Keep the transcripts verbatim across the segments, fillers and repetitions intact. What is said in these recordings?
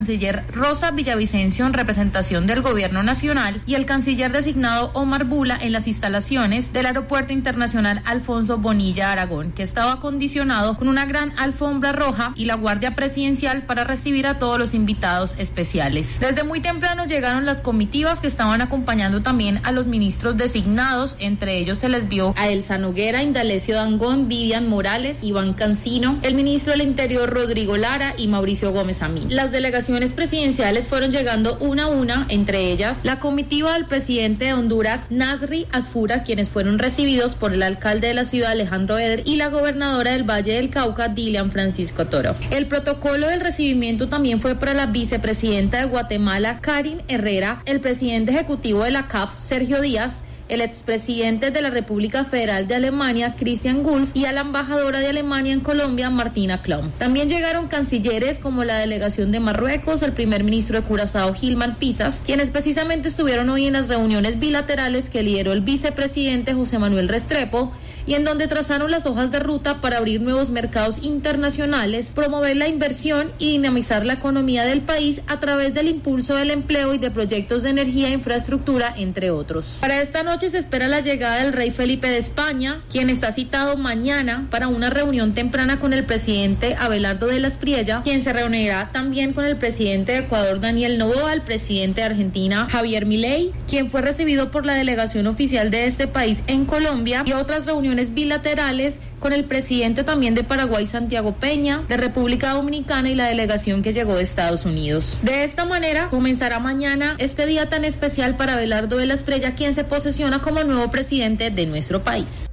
canciller Rosa Villavicencio en representación del Gobierno Nacional y el canciller designado Omar Bula en las instalaciones del Aeropuerto Internacional Alfonso Bonilla Aragón, que estaba acondicionado con una gran alfombra roja y la Guardia Presidencial para recibir a todos los invitados especiales. Desde muy temprano llegaron las comitivas que estaban acompañando también a los ministros designados, entre ellos se les vio a Elsa Noguera, Indalecio Dangond, Vivian Morales, Iván Cancino, el ministro del Interior Rodrigo Lara y Mauricio Gómez Amín. Las delegaciones presidenciales fueron llegando una a una, entre ellas la comitiva del presidente de Honduras, Nasri Asfura, quienes fueron recibidos por el alcalde de la ciudad, Alejandro Eder, y la gobernadora del Valle del Cauca, Dilian Francisco Toro. El protocolo del recibimiento también fue para la vicepresidenta de Guatemala, Karin Herrera, el presidente ejecutivo de la C A F, Sergio Díaz, el expresidente de la República Federal de Alemania, Christian Wulff, y a la embajadora de Alemania en Colombia, Martina Klum. También llegaron cancilleres como la delegación de Marruecos, el primer ministro de Curazao, Gilmar Pisas, quienes precisamente estuvieron hoy en las reuniones bilaterales que lideró el vicepresidente José Manuel Restrepo, y en donde trazaron las hojas de ruta para abrir nuevos mercados internacionales, promover la inversión y dinamizar la economía del país a través del impulso del empleo y de proyectos de energía e infraestructura, entre otros. Para esta noche se espera la llegada del rey Felipe de España, quien está citado mañana para una reunión temprana con el presidente Abelardo de la Espriella, quien se reunirá también con el presidente de Ecuador, Daniel Noboa, el presidente de Argentina, Javier Milei, quien fue recibido por la delegación oficial de este país en Colombia, y otras reuniones bilaterales con el presidente también de Paraguay, Santiago Peña, de República Dominicana y la delegación que llegó de Estados Unidos. De esta manera comenzará mañana este día tan especial para Abelardo de la Espriella, quien se posesiona como nuevo presidente de nuestro país.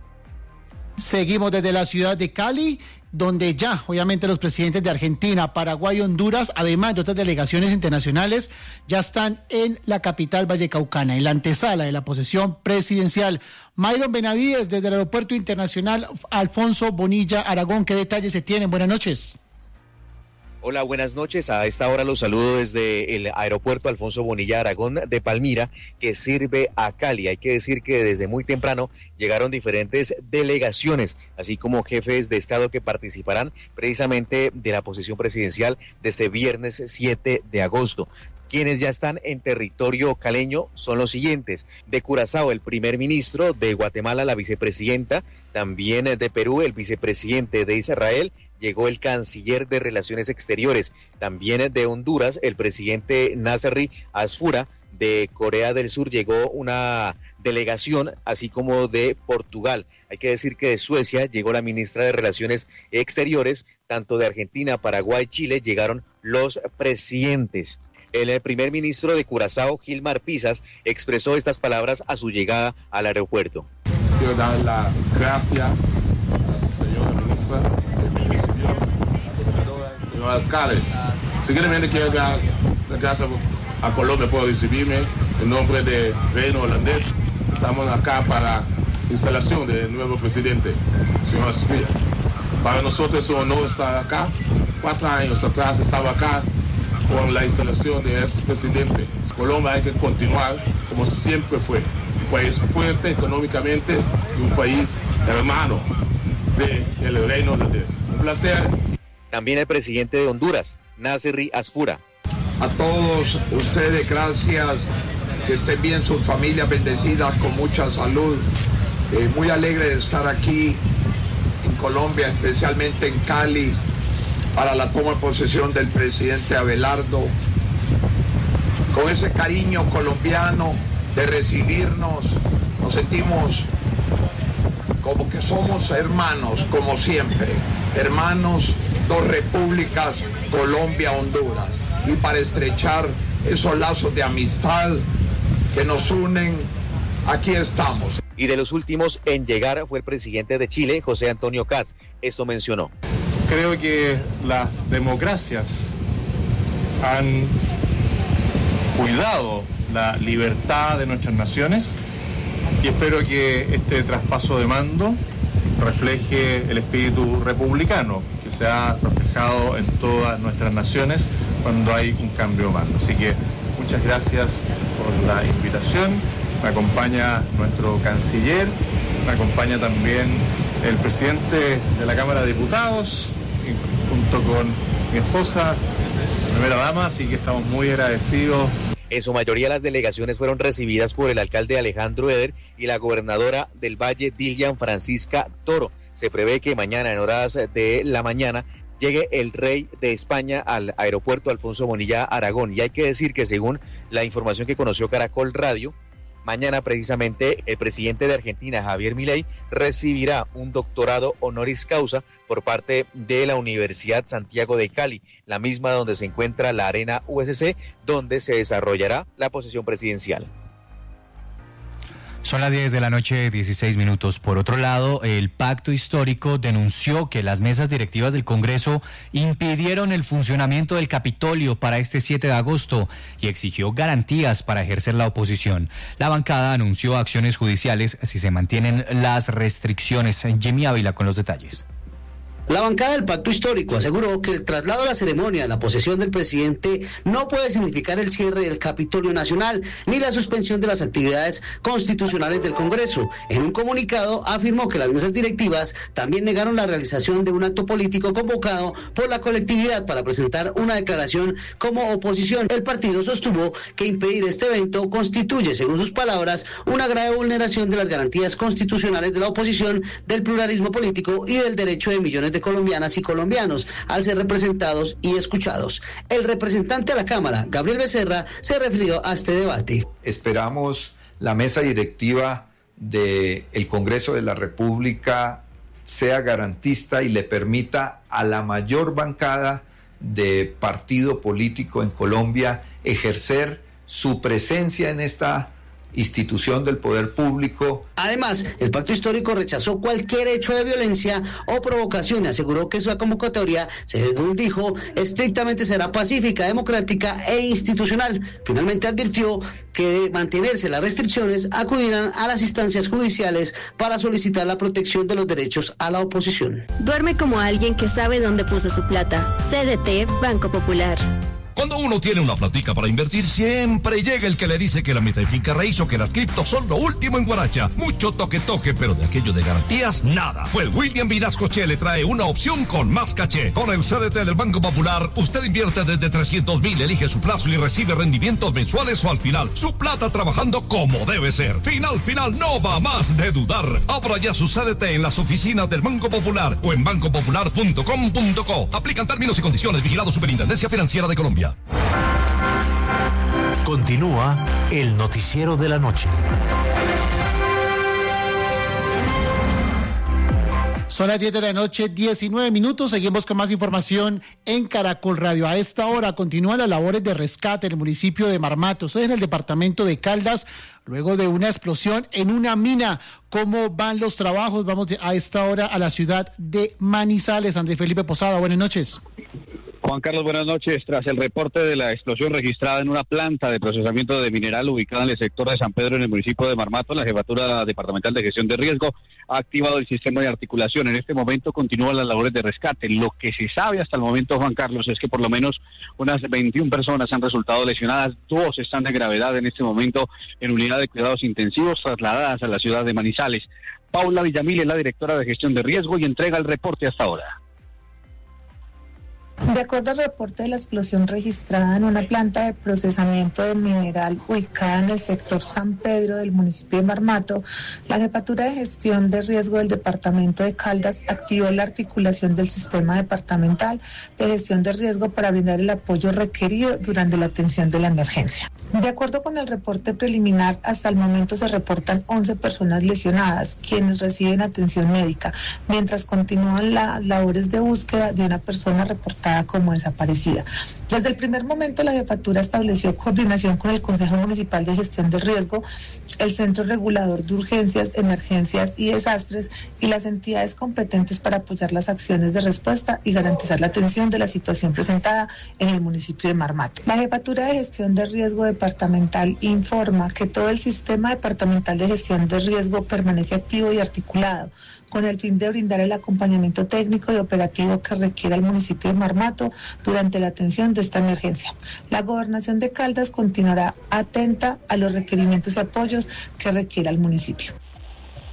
Seguimos desde la ciudad de Cali, donde ya, obviamente, los presidentes de Argentina, Paraguay y Honduras, además de otras delegaciones internacionales, ya están en la capital vallecaucana, en la antesala de la posesión presidencial. Mayron Benavides, desde el Aeropuerto Internacional Alfonso Bonilla Aragón, ¿qué detalles se tienen? Buenas noches. Hola, buenas noches. A esta hora los saludo desde el aeropuerto Alfonso Bonilla Aragón de Palmira, que sirve a Cali. Hay que decir que desde muy temprano llegaron diferentes delegaciones, así como jefes de Estado que participarán precisamente de la posesión presidencial de este viernes siete de agosto. Quienes ya están en territorio caleño son los siguientes: de Curazao, el primer ministro; de Guatemala, la vicepresidenta; también de Perú, el vicepresidente; de Israel llegó el canciller de Relaciones Exteriores; también de Honduras, el presidente Nasri Asfura; de Corea del Sur llegó una delegación, así como de Portugal. Hay que decir que de Suecia llegó la ministra de Relaciones Exteriores; tanto de Argentina, Paraguay, Chile llegaron los presidentes. El primer ministro de Curazao, Gilmar Pisas, expresó estas palabras a su llegada al aeropuerto. Quiero dar las gracias a la señora ministra, señor alcalde. Seguidamente quiero dar las gracias a Colombia por recibirme en nombre del Reino Holandés. Estamos acá para la instalación del nuevo presidente, señor Asprilla. Para nosotros es un honor estar acá. Cuatro años atrás estaba acá con la instalación de este presidente. Colombia hay que continuar como siempre fue, un país fuerte económicamente y un país hermano del Reino Holandés. Un placer. También el presidente de Honduras, Nasri Asfura. A todos ustedes, gracias, que estén bien sus familias bendecidas, con mucha salud. Eh, muy alegre de estar aquí en Colombia, especialmente en Cali, para la toma de posesión del presidente Abelardo, con ese cariño colombiano de recibirnos. Nos sentimos como que somos hermanos, como siempre, hermanos, dos repúblicas, Colombia, Honduras, y para estrechar esos lazos de amistad que nos unen, aquí estamos. Y de los últimos en llegar fue el presidente de Chile, José Antonio Kast. Esto mencionó. Creo que las democracias han cuidado la libertad de nuestras naciones y espero que este traspaso de mando refleje el espíritu republicano que se ha reflejado en todas nuestras naciones cuando hay un cambio de mando. Así que muchas gracias por la invitación. Me acompaña nuestro canciller, me acompaña también el presidente de la Cámara de Diputados, junto con mi esposa, primera dama, así que estamos muy agradecidos. En su mayoría las delegaciones fueron recibidas por el alcalde Alejandro Eder y la gobernadora del Valle, Dilian Francisca Toro. Se prevé que mañana en horas de la mañana llegue el rey de España al aeropuerto Alfonso Bonilla Aragón. Y hay que decir que según la información que conoció Caracol Radio, mañana precisamente el presidente de Argentina, Javier Milei, recibirá un doctorado honoris causa por parte de la Universidad Santiago de Cali, la misma donde se encuentra la Arena U S C, donde se desarrollará la posesión presidencial. Son las diez de la noche, dieciséis minutos. Por otro lado, el Pacto Histórico denunció que las mesas directivas del Congreso impidieron el funcionamiento del Capitolio para este siete de agosto y exigió garantías para ejercer la oposición. La bancada anunció acciones judiciales si se mantienen las restricciones. Jimmy Ávila con los detalles. La bancada del Pacto Histórico aseguró que el traslado a la ceremonia de la posesión del presidente no puede significar el cierre del Capitolio Nacional ni la suspensión de las actividades constitucionales del Congreso. En un comunicado afirmó que las mesas directivas también negaron la realización de un acto político convocado por la colectividad para presentar una declaración como oposición. El partido sostuvo que impedir este evento constituye, según sus palabras, una grave vulneración de las garantías constitucionales de la oposición, del pluralismo político y del derecho de millones de colombianas y colombianos al ser representados y escuchados. El representante a la Cámara, Gabriel Becerra, se refirió a este debate. Esperamos la mesa directiva del Congreso de la República sea garantista y le permita a la mayor bancada de partido político en Colombia ejercer su presencia en esta institución del poder público. Además, el Pacto Histórico rechazó cualquier hecho de violencia o provocación y aseguró que su convocatoria, según dijo, estrictamente será pacífica, democrática e institucional. Finalmente advirtió que de mantenerse las restricciones acudirán a las instancias judiciales para solicitar la protección de los derechos a la oposición. Duerme como alguien que sabe dónde puso su plata. C D T Banco Popular. Cuando uno tiene una platica para invertir, siempre llega el que le dice que la meta de finca raíz o que las criptos son lo último en guaracha. Mucho toque toque, pero de aquello de garantías, nada. Pues William Vinasco Che le trae una opción con más caché. Con el C D T del Banco Popular, usted invierte desde trescientos mil, elige su plazo y recibe rendimientos mensuales o al final. Su plata trabajando como debe ser. Final, final, no va más de dudar. Abra ya su C D T en las oficinas del Banco Popular o en banco popular punto com punto co. Aplican términos y condiciones. Vigilado Superintendencia Financiera de Colombia. Continúa el noticiero de la noche. Son las diez de la noche, diecinueve minutos. Seguimos con más información en Caracol Radio. A esta hora continúan las labores de rescate en el municipio de Marmato, esto es en el departamento de Caldas, luego de una explosión en una mina. ¿Cómo van los trabajos? Vamos a esta hora a la ciudad de Manizales. Andrés Felipe Posada, buenas noches. Juan Carlos, buenas noches. Tras el reporte de la explosión registrada en una planta de procesamiento de mineral ubicada en el sector de San Pedro, en el municipio de Marmato, la Jefatura Departamental de Gestión de Riesgo ha activado el sistema de articulación. En este momento continúan las labores de rescate. Lo que se sabe hasta el momento, Juan Carlos, es que por lo menos unas veintiuna personas han resultado lesionadas. Dos están de gravedad en este momento en unidad de cuidados intensivos trasladadas a la ciudad de Manizales. Paula Villamil es la directora de Gestión de Riesgo y entrega el reporte hasta ahora. De acuerdo al reporte de la explosión registrada en una planta de procesamiento de mineral ubicada en el sector San Pedro del municipio de Marmato, la Jefatura de Gestión de Riesgo del Departamento de Caldas activó la articulación del Sistema Departamental de Gestión de Riesgo para brindar el apoyo requerido durante la atención de la emergencia. De acuerdo con el reporte preliminar, hasta el momento se reportan once personas lesionadas, quienes reciben atención médica, mientras continúan las labores de búsqueda de una persona reportada como desaparecida. Desde el primer momento, la Jefatura estableció coordinación con el Consejo Municipal de Gestión de Riesgo, el Centro Regulador de Urgencias, Emergencias y Desastres y las entidades competentes para apoyar las acciones de respuesta y garantizar la atención de la situación presentada en el municipio de Marmato. La Jefatura de Gestión de Riesgo Departamental informa que todo el Sistema Departamental de Gestión de Riesgo permanece activo y articulado, con el fin de brindar el acompañamiento técnico y operativo que requiera el municipio de Marmato durante la atención de esta emergencia. La Gobernación de Caldas continuará atenta a los requerimientos y apoyos que requiera el municipio.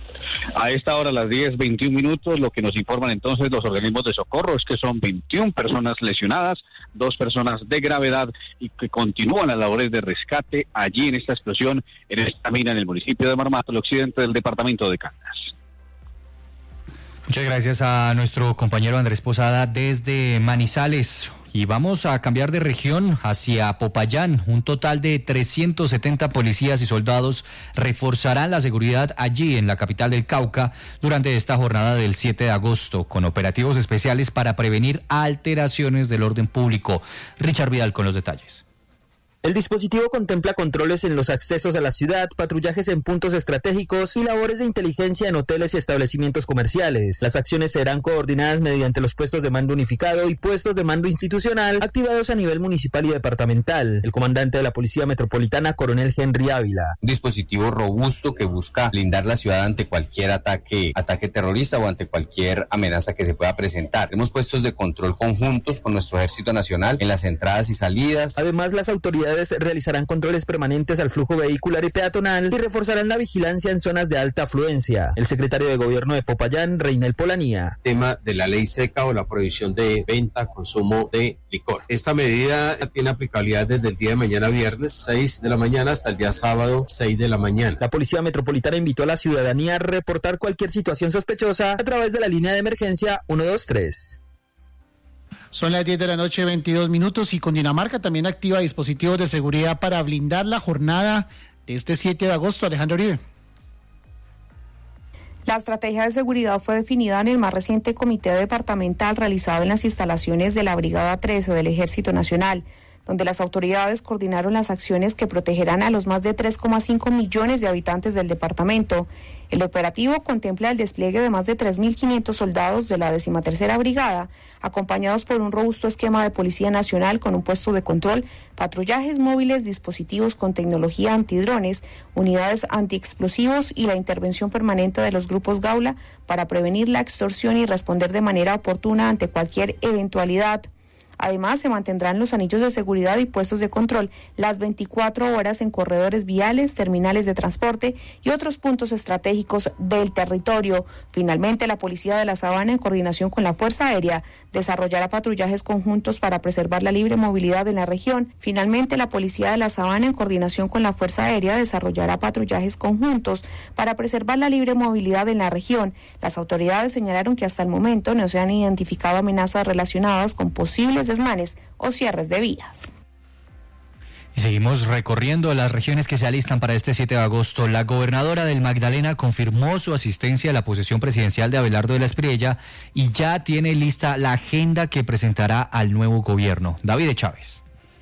A esta hora, a las diez veintiún minutos, lo que nos informan entonces los organismos de socorro es que son veintiuna personas lesionadas, dos personas de gravedad y que continúan las labores de rescate allí en esta explosión, en esta mina en el municipio de Marmato, el occidente del departamento de Caldas. Muchas gracias a nuestro compañero Andrés Posada desde Manizales. Y vamos a cambiar de región hacia Popayán. Un total de trescientos setenta policías y soldados reforzarán la seguridad allí en la capital del Cauca durante esta jornada del siete de agosto, con operativos especiales para prevenir alteraciones del orden público. Richard Vidal con los detalles. El dispositivo contempla controles en los accesos a la ciudad, patrullajes en puntos estratégicos y labores de inteligencia en hoteles y establecimientos comerciales. Las acciones serán coordinadas mediante los puestos de mando unificado y puestos de mando institucional activados a nivel municipal y departamental. El comandante de la Policía Metropolitana, coronel Henry Ávila. Un dispositivo robusto que busca blindar la ciudad ante cualquier ataque, ataque terrorista o ante cualquier amenaza que se pueda presentar. Tenemos puestos de control conjuntos con nuestro Ejército Nacional en las entradas y salidas. Además, las autoridades realizarán controles permanentes al flujo vehicular y peatonal y reforzarán la vigilancia en zonas de alta afluencia. El secretario de Gobierno de Popayán, Reinel Polanía. Tema de la ley seca o la prohibición de venta, consumo de licor. Esta medida tiene aplicabilidad desde el día de mañana viernes, seis de la mañana, hasta el día sábado, seis de la mañana. La Policía Metropolitana invitó a la ciudadanía a reportar cualquier situación sospechosa a través de la línea de emergencia uno dos tres. Son las diez de la noche, veintidós minutos, y Cundinamarca también activa dispositivos de seguridad para blindar la jornada de este siete de agosto. Alejandro Uribe. La estrategia de seguridad fue definida en el más reciente comité departamental realizado en las instalaciones de la Brigada trece del Ejército Nacional, donde las autoridades coordinaron las acciones que protegerán a los más de tres coma cinco millones de habitantes del departamento. El operativo contempla el despliegue de más de tres mil quinientos soldados de la decimotercera Brigada, acompañados por un robusto esquema de Policía Nacional con un puesto de control, patrullajes móviles, dispositivos con tecnología antidrones, unidades antiexplosivos y la intervención permanente de los grupos Gaula para prevenir la extorsión y responder de manera oportuna ante cualquier eventualidad. Además, se mantendrán los anillos de seguridad y puestos de control las veinticuatro horas en corredores viales, terminales de transporte y otros puntos estratégicos del territorio. Finalmente, la Policía de la Sabana, en coordinación con la Fuerza Aérea, desarrollará patrullajes conjuntos para preservar la libre movilidad en la región. Finalmente, la Policía de la Sabana, en coordinación con la Fuerza Aérea, desarrollará patrullajes conjuntos para preservar la libre movilidad en la región. Las autoridades señalaron que hasta el momento no se han identificado amenazas relacionadas con posibles desmanes o cierres de vías. Y seguimos recorriendo las regiones que se alistan para este siete de agosto. La gobernadora del Magdalena confirmó su asistencia a la posesión presidencial de Abelardo de la Espriella y ya tiene lista la agenda que presentará al nuevo gobierno. David Chávez.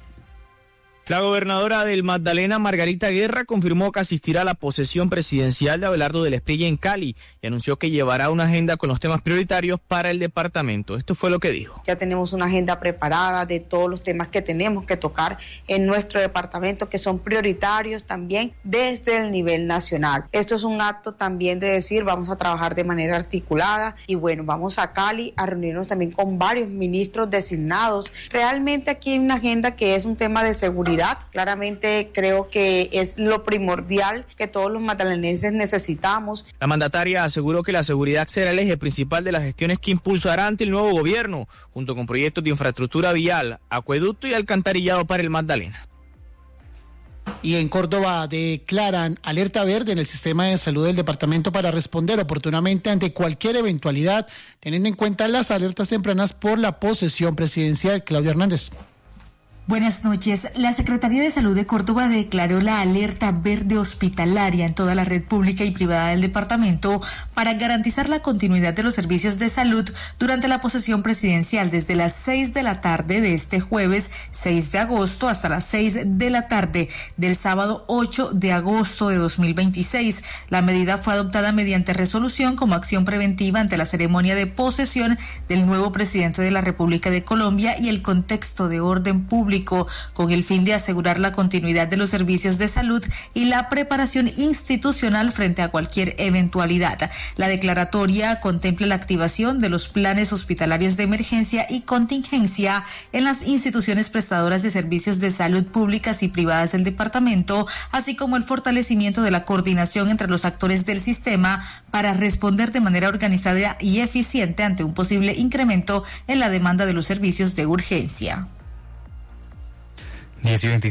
La gobernadora del Magdalena, Margarita Guerra, confirmó que asistirá a la posesión presidencial de Abelardo de la Espriella en Cali y anunció que llevará una agenda con los temas prioritarios para el departamento. Esto fue lo que dijo. Ya tenemos una agenda preparada de todos los temas que tenemos que tocar en nuestro departamento, que son prioritarios también desde el nivel nacional. Esto es un acto también de decir, vamos a trabajar de manera articulada y bueno, vamos a Cali a reunirnos también con varios ministros designados. Realmente aquí hay una agenda que es un tema de seguridad. Claramente creo que es lo primordial que todos los magdalenenses necesitamos. La mandataria aseguró que la seguridad será el eje principal de las gestiones que impulsará ante el nuevo gobierno, junto con proyectos de infraestructura vial, acueducto y alcantarillado para el Magdalena. Y en Córdoba declaran alerta verde en el sistema de salud del departamento para responder oportunamente ante cualquier eventualidad, teniendo en cuenta las alertas tempranas por la posesión presidencial. Claudia Hernández. Buenas noches. La Secretaría de Salud de Córdoba declaró la alerta verde hospitalaria en toda la red pública y privada del departamento para garantizar la continuidad de los servicios de salud durante la posesión presidencial desde las seis de la tarde de este jueves seis de agosto hasta las seis de la tarde del sábado ocho de agosto de dos mil veintiséis. La medida fue adoptada mediante resolución como acción preventiva ante la ceremonia de posesión del nuevo presidente de la República de Colombia y el contexto de orden público público, con el fin de asegurar la continuidad de los servicios de salud y la preparación institucional frente a cualquier eventualidad. La declaratoria contempla la activación de los planes hospitalarios de emergencia y contingencia en las instituciones prestadoras de servicios de salud públicas y privadas del departamento, así como el fortalecimiento de la coordinación entre los actores del sistema para responder de manera organizada y eficiente ante un posible incremento en la demanda de los servicios de urgencia. diez y veinticinco